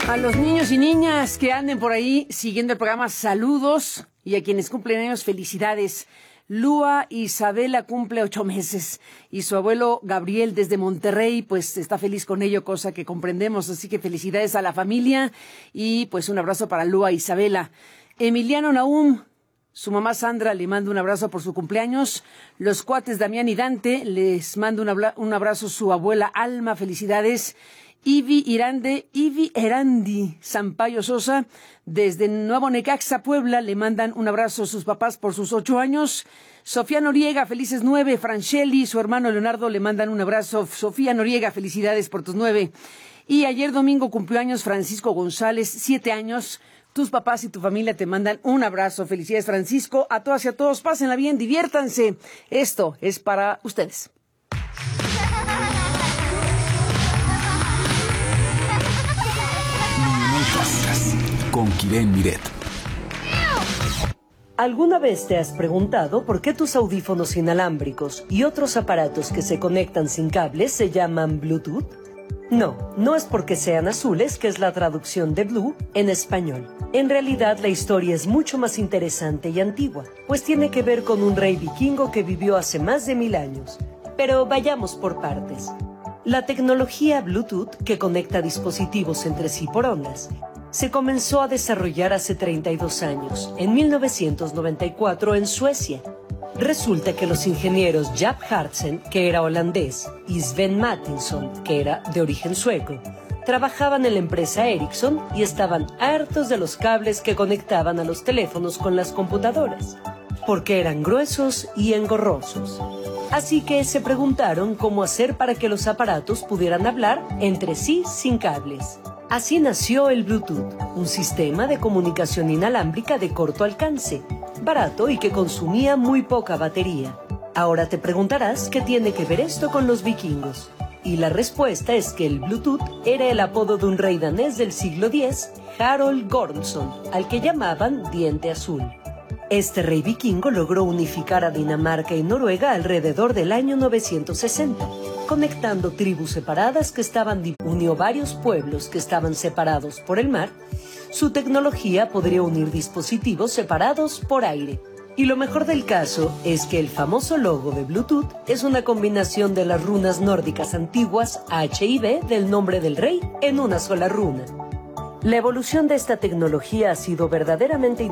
A los niños y niñas que anden por ahí siguiendo el programa, saludos. Y a quienes cumplen años, felicidades. Lua Isabela cumple 8 meses y su abuelo Gabriel desde Monterrey pues está feliz con ello, cosa que comprendemos. Así que felicidades a la familia y pues un abrazo para Lua Isabela. Emiliano Nahum, su mamá Sandra le manda un abrazo por su cumpleaños. Los cuates Damián y Dante les manda un abrazo su abuela Alma, felicidades. Ivi Erandi Sampaio Sosa, desde Nuevo Necaxa, Puebla, le mandan un abrazo a sus papás por sus 8 años. Sofía Noriega, felices 9. Francheli, su hermano Leonardo, le mandan un abrazo. Sofía Noriega, felicidades por tus 9. Y ayer domingo cumplió años Francisco González, 7 años. Tus papás y tu familia te mandan un abrazo. Felicidades, Francisco. A todas y a todos, pásenla bien, diviértanse. Esto es para ustedes. Con Kiren Miret. ¿Alguna vez te has preguntado por qué tus audífonos inalámbricos y otros aparatos que se conectan sin cables se llaman Bluetooth? No, no es porque sean azules, que es la traducción de Blue en español. En realidad la historia es mucho más interesante y antigua, pues tiene que ver con un rey vikingo que vivió hace más de 1000 años. Pero vayamos por partes. La tecnología Bluetooth, que conecta dispositivos entre sí por ondas, se comenzó a desarrollar hace 32 años, en 1994 en Suecia. Resulta que los ingenieros Jaap Hartsen, que era holandés, y Sven Mattinson, que era de origen sueco, trabajaban en la empresa Ericsson y estaban hartos de los cables que conectaban a los teléfonos con las computadoras, porque eran gruesos y engorrosos. Así que se preguntaron cómo hacer para que los aparatos pudieran hablar entre sí sin cables. Así nació el Bluetooth, un sistema de comunicación inalámbrica de corto alcance, barato y que consumía muy poca batería. Ahora te preguntarás qué tiene que ver esto con los vikingos. Y la respuesta es que el Bluetooth era el apodo de un rey danés del siglo X, Harold Gormson, al que llamaban Diente Azul. Este rey vikingo logró unificar a Dinamarca y Noruega alrededor del año 960, conectando tribus separadas que unió varios pueblos que estaban separados por el mar. Su tecnología podría unir dispositivos separados por aire. Y lo mejor del caso es que el famoso logo de Bluetooth es una combinación de las runas nórdicas antiguas H y B del nombre del rey en una sola runa. La evolución de esta tecnología ha sido verdaderamente